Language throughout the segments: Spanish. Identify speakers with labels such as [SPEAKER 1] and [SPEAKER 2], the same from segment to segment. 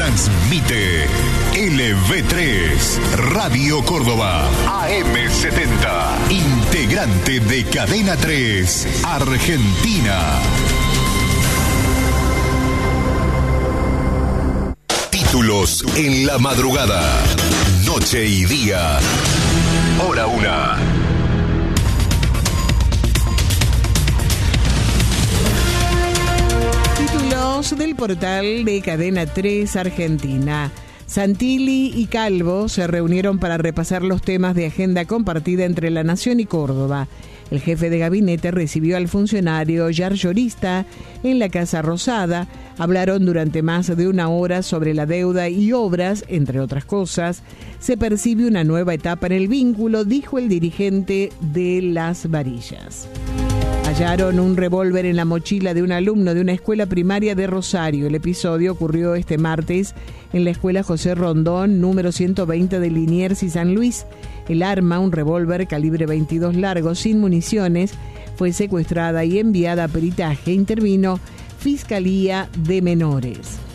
[SPEAKER 1] Transmite LV3, Radio Córdoba, AM70, integrante de Cadena 3, Argentina. Títulos en la madrugada, noche y día, hora 1.
[SPEAKER 2] Títulos del portal de Cadena 3 Argentina. Santilli y Calvo se reunieron para repasar los temas de agenda compartida entre La Nación y Córdoba. El jefe de gabinete recibió al funcionario Yarlorista en la Casa Rosada. Hablaron durante más de una hora sobre la deuda y obras, entre otras cosas. Se percibe una nueva etapa en el vínculo, dijo el dirigente de Las Varillas. Hallaron un revólver en la mochila de un alumno de una escuela primaria de Rosario. El episodio ocurrió este martes en la escuela José Rondón, número 120 de Liniers y San Luis. El arma, un revólver calibre 22 largo sin municiones, fue secuestrada y enviada a peritaje. Intervino Fiscalía de Menores.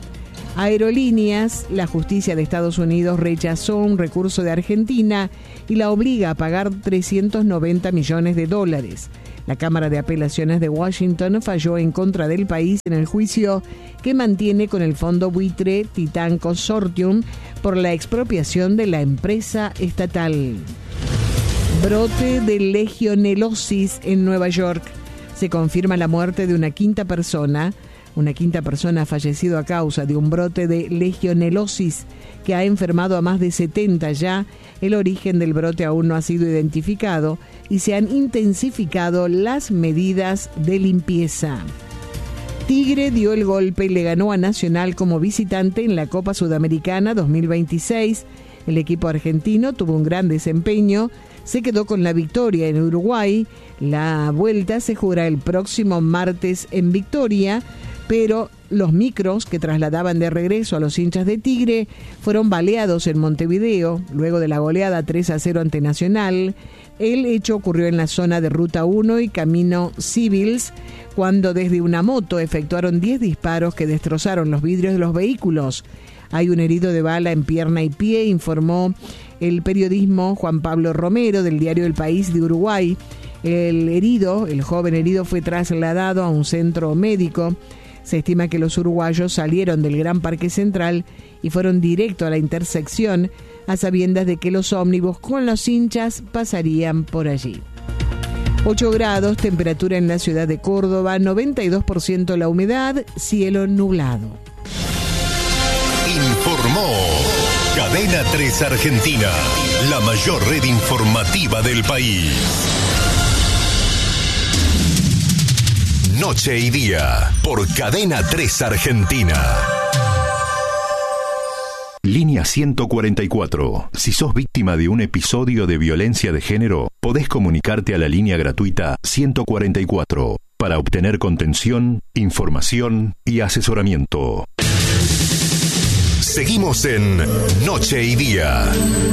[SPEAKER 2] Aerolíneas, la justicia de Estados Unidos rechazó un recurso de Argentina y la obliga a pagar $390 millones. La Cámara de Apelaciones de Washington falló en contra del país en el juicio que mantiene con el fondo buitre Titan Consortium por la expropiación de la empresa estatal. Brote de legionelosis en Nueva York. Se confirma la muerte de una quinta persona ha fallecido a causa de un brote de legionelosis que ha enfermado a más de 70 ya. El origen del brote aún no ha sido identificado y se han intensificado las medidas de limpieza. Tigre dio el golpe y le ganó a Nacional como visitante en la Copa Sudamericana 2026. El equipo argentino tuvo un gran desempeño, se quedó con la victoria en Uruguay. La vuelta se jugará el próximo martes en Victoria, pero los micros que trasladaban de regreso a los hinchas de Tigre fueron baleados en Montevideo luego de la goleada 3-0 ante Nacional. El hecho ocurrió en la zona de Ruta 1 y Camino Civils, cuando desde una moto efectuaron 10 disparos que destrozaron los vidrios de los vehículos. Hay un herido de bala en pierna y pie, informó el periodismo Juan Pablo Romero del diario El País de Uruguay. El joven herido fue trasladado a un centro médico. Se estima que los uruguayos salieron del Gran Parque Central y fueron directo a la intersección, a sabiendas de que los ómnibus con los hinchas pasarían por allí. 8 grados, temperatura en la ciudad de Córdoba, 92% la humedad, cielo nublado.
[SPEAKER 1] Informó Cadena 3 Argentina, la mayor red informativa del país. Noche y día, por Cadena 3 Argentina. Línea 144. Si sos víctima de un episodio de violencia de género, podés comunicarte a la línea gratuita 144 para obtener contención, información y asesoramiento. Seguimos en Noche y Día.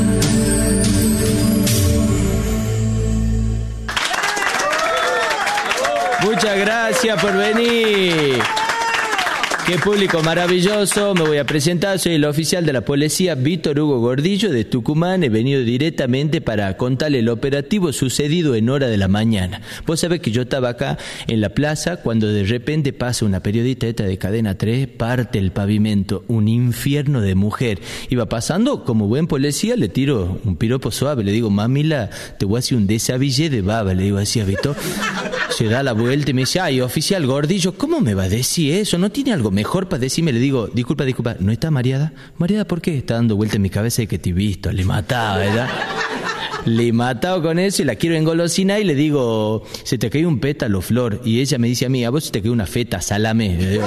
[SPEAKER 3] Muchas gracias por venir. Qué público maravilloso. Me voy a presentar. Soy el oficial de la policía Víctor Hugo Gordillo de Tucumán. He venido directamente para contarle el operativo sucedido en hora de la mañana. Vos sabés que yo estaba acá en la plaza cuando de repente pasa una periodista esta de Cadena 3, parte el pavimento, un infierno de mujer. Iba pasando como buen policía, le tiro un piropo suave, le digo, mamila, te voy a hacer un desabillé de baba, le digo así a Víctor. Se da la vuelta y me dice, ay, oficial Gordillo, ¿cómo me va a decir eso? ¿No tiene algo mejor para decirme? Le digo, disculpa, ¿no está mareada? ¿Mareada por qué? Está dando vuelta en mi cabeza y que te he visto. Le mataba, ¿verdad? Le he matado con eso y la quiero engolosinar y le digo, se te cayó un pétalo, flor. Y ella me dice a mí, a vos se te cayó una feta, salame.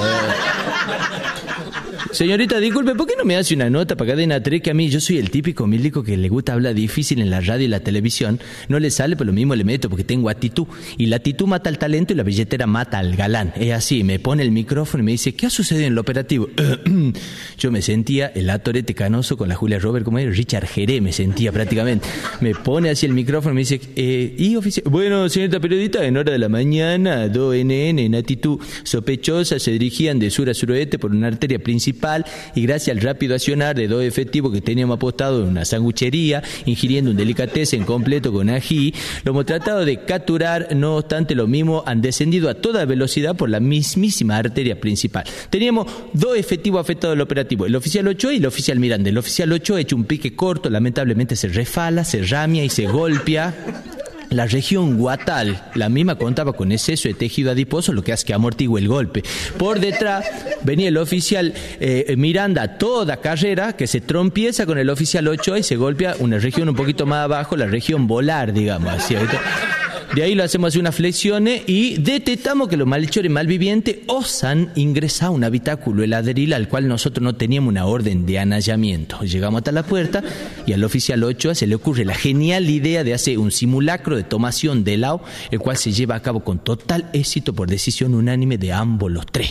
[SPEAKER 3] Señorita, disculpe, ¿por qué no me hace una nota para Cadena 3? Que a mí, yo soy el típico milico que le gusta hablar difícil en la radio y la televisión. No le sale, pero lo mismo le meto porque tengo actitud. Y la actitud mata al talento y la billetera mata al galán. Es así, me pone el micrófono y me dice, ¿qué ha sucedido en el operativo? Yo me sentía el Atorete Canoso con la Julia Robert, como era Richard Jerez, me sentía prácticamente. Me pone así el micrófono y me dice, ¿y oficial? Bueno, señorita periodista, en hora de la mañana, 2 NN en actitud sospechosa se dirigían de sur a suroeste por una arteria principal principal y gracias al rápido accionar de 2 efectivos que teníamos apostados en una sanguchería, ingiriendo un delicatessen completo con ají, lo hemos tratado de capturar. No obstante, lo mismo han descendido a toda velocidad por la mismísima arteria principal. Teníamos 2 efectivos afectados del operativo, el oficial Ochoa y el oficial Miranda. El oficial Ochoa ha hecho un pique corto, lamentablemente se refala, se ramia y se golpea. La región guatal, la misma contaba con exceso de tejido adiposo, lo que hace que amortigue el golpe. Por detrás venía el oficial Miranda a toda carrera, que se trompieza con el oficial Ochoa y se golpea una región un poquito más abajo, la región volar, digamos así. De ahí lo hacemos así unas flexiones y detectamos que los malhechores malvivientes osan ingresar a un habitáculo heladeril al cual nosotros no teníamos una orden de anallamiento. Llegamos hasta la puerta y al oficial Ochoa se le ocurre la genial idea de hacer un simulacro de tomación de helado, el cual se lleva a cabo con total éxito por decisión unánime de ambos los 3.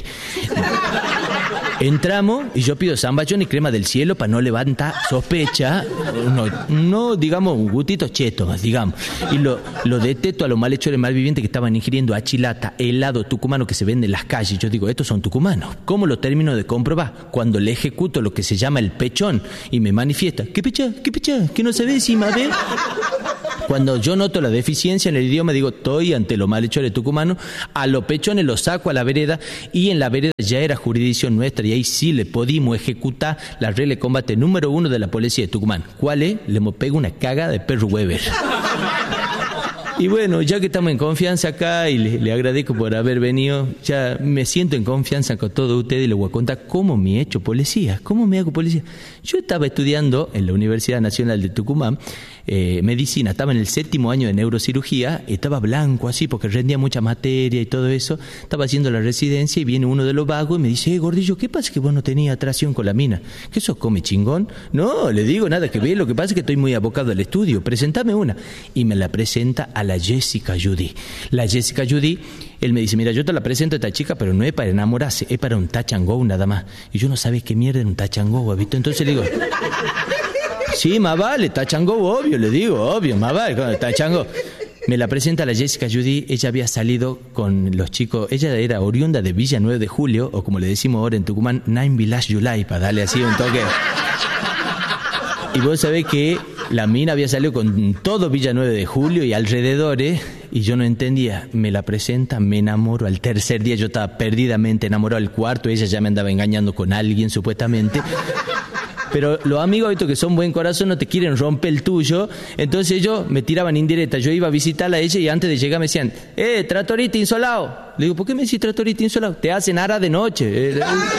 [SPEAKER 3] Entramos y yo pido zamballón y crema del cielo para no levantar sospecha, no digamos un gustito cheto, digamos. Y lo detecto a los malhechores malvivientes que estaban ingiriendo achilata, helado tucumano que se vende en las calles. Yo digo, estos son tucumanos. ¿Cómo lo termino de comprobar? Cuando le ejecuto lo que se llama el pechón y me manifiesta, ¿qué pecha? ¿Que no se ve encima de...? Cuando yo noto la deficiencia en el idioma, digo, estoy ante los malhechores tucumanos, a los pechones los saco a la vereda y en la vereda ya era jurisdicción nuestra y ahí sí le pudimos ejecutar la regla de combate número 1 de la policía de Tucumán. ¿Cuál es? Le hemos pegado una caga de perro Weber. Y bueno, ya que estamos en confianza acá y le agradezco por haber venido, ya me siento en confianza con todos ustedes y les voy a contar cómo me he hecho policía, cómo me hago policía. Yo estaba estudiando en la Universidad Nacional de Tucumán, medicina, estaba en el 7º año de neurocirugía, estaba blanco así porque rendía mucha materia y todo eso, estaba haciendo la residencia y viene uno de los vagos y me dice, gordillo, ¿qué pasa que vos no tenías atracción con la mina? ¿Qué sos come chingón? No, le digo nada que ver, lo que pasa es que estoy muy abocado al estudio, presentame una. Y me la presenta a la Jessica Judy. La Jessica Judy, él me dice, mira, yo te la presento a esta chica, pero no es para enamorarse, es para un touch and go nada más. Y yo no sabía qué mierda era un touch and go, ¿viste? Entonces le digo, sí, más vale, touch and go, obvio, le digo, obvio, más vale, touch and go. Me la presenta la Jessica Judy, ella había salido con los chicos, ella era oriunda de Villa 9 de Julio, o como le decimos ahora en Tucumán, 9 Village July, para darle así un toque. Y vos sabés que la mina había salido con todo Villa 9 de Julio y alrededores, y yo no entendía. Me la presenta, me enamoro. Al tercer día yo estaba perdidamente enamorado. Al cuarto ella ya me andaba engañando con alguien, supuestamente. Pero los amigos estos que son buen corazón no te quieren romper el tuyo. Entonces ellos me tiraban indirecta. Yo iba a visitarla a ella y antes de llegar me decían, tratorita insolado. Le digo, ¿por qué me decís tratorita insolado? Te hacen ara de noche.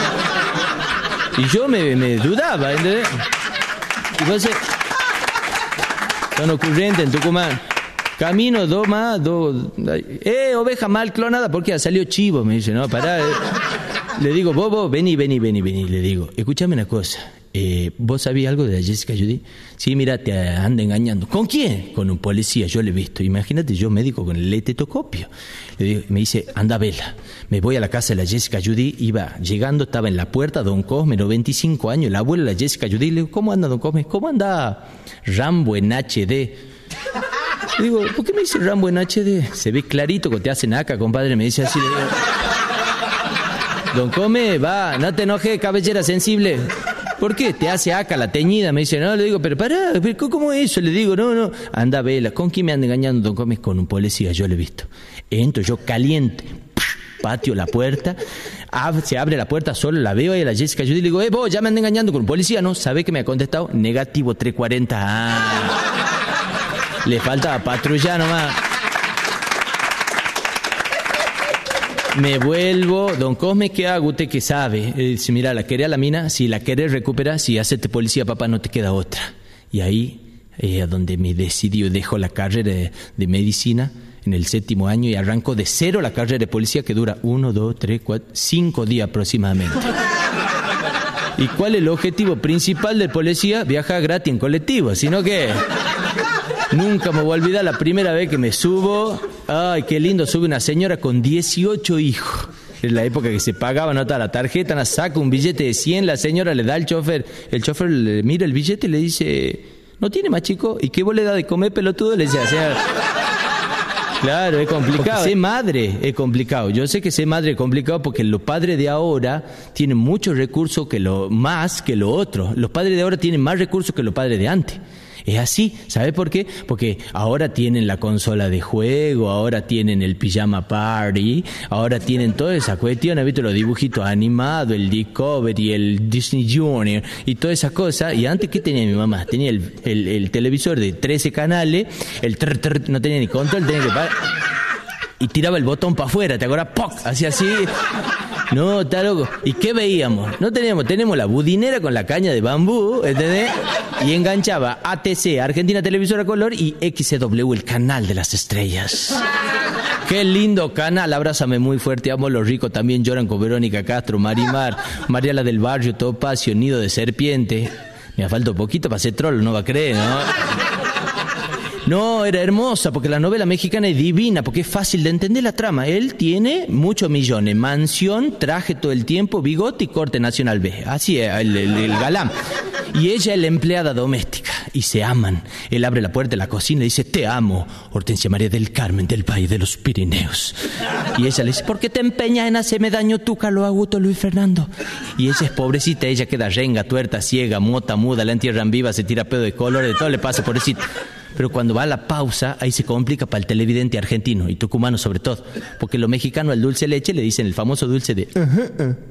[SPEAKER 3] Y yo me dudaba, ¿entendés? Entonces, son ocurrentes en Tucumán. Camino, oveja mal clonada, porque ha salido chivo, me dice, no, pará. Le digo, vos, vení, le digo, escúchame una cosa, ¿vos sabías algo de la Jessica Judy? Sí, mira, te anda engañando. ¿Con quién? Con un policía, yo le he visto. Imagínate, yo médico con el estetoscopio. Le digo, me dice, anda, vela. Me voy a la casa de la Jessica Judy, iba llegando, estaba en la puerta, don Cosme, 95 años, la abuela de la Jessica Judy. Le digo, ¿cómo anda, don Cosme? ¿Cómo anda Rambo en HD? Le digo, ¿por qué me dice Rambo en HD? Se ve clarito que te hacen acá, compadre, me dice así. Le digo, don Come, va, no te enojes, cabellera sensible. ¿Por qué? Te hace acá la teñida, me dice. No, le digo, pero pará, ¿cómo es eso? Le digo, no, anda, vela. ¿Con quién me anda engañando, don Come? Con un policía, yo lo he visto. Entro yo caliente, patio la puerta, se abre la puerta, solo la veo ahí a la Jessica Judy y le digo, vos ya me anda engañando con un policía, ¿no? ¿Sabe que me ha contestado? Negativo 340. Le falta patrullar nomás. Me vuelvo, don Cosme, ¿qué hago? ¿Usted qué sabe? Dice, mira, ¿la querés a la mina? Si la querés recuperar, si hacete policía, papá, no te queda otra. Y ahí, a donde me decidió, dejo la carrera de medicina en el 7º año y arranco de cero la carrera de policía que dura 1, 2, 3, 4, 5 días aproximadamente. ¿Y cuál es el objetivo principal del policía? Viajar gratis en colectivo, sino que... Nunca me voy a olvidar la primera vez que me subo. Ay, qué lindo, sube una señora con 18 hijos. En la época que se pagaba, nota la tarjeta, saca un billete de 100, la señora le da al chofer. El chofer le mira el billete y le dice, ¿no tiene más, chico? ¿Y qué vos le da de comer, pelotudo? Le dice, Claro, es complicado. Ser madre es complicado. Yo sé que ser madre es complicado porque los padres de ahora tienen muchos recursos más que lo otro. Los padres de ahora tienen más recursos que los padres de antes. Es así, ¿sabes por qué? Porque ahora tienen la consola de juego, ahora tienen el pijama party, ahora tienen toda esa cuestión, ¿has visto los dibujitos animados, el Discovery, el Disney Junior y todas esas cosas? Y antes, ¿qué tenía mi mamá? Tenía el televisor de 13 canales, no tenía ni control, tenía que parar y tiraba el botón para afuera, ¿te acuerdas? ¡Poc! Hacía así. No, está loco. ¿Y qué veíamos? Tenemos la budinera con la caña de bambú, ¿entendés? Y enganchaba ATC, Argentina Televisora Color, y XCW, el canal de las estrellas. Qué lindo canal, abrázame muy fuerte, amo los ricos, también lloran con Verónica Castro, Marimar, Mariela del Barrio, Topacio, Nido de Serpiente. Me falta un poquito para ser troll, no va a creer, ¿no? No, era hermosa, porque la novela mexicana es divina, porque es fácil de entender la trama. Él tiene muchos millones, mansión, traje todo el tiempo, bigote y corte nacional B. Así es, el galán. Y ella es la empleada doméstica, y se aman. Él abre la puerta de la cocina y dice, te amo, Hortensia María del Carmen, del Valle de los Pirineos. Y ella le dice, ¿por qué te empeñas en hacerme daño tú, Carlos Augusto, Luis Fernando? Y ella es pobrecita, ella queda renga, tuerta, ciega, mota, muda, la entierran viva, se tira pedo de color, de todo le pasa, pobrecita. Pero cuando va a la pausa, ahí se complica para el televidente argentino y tucumano sobre todo, porque los mexicanos al dulce de leche le dicen el famoso dulce de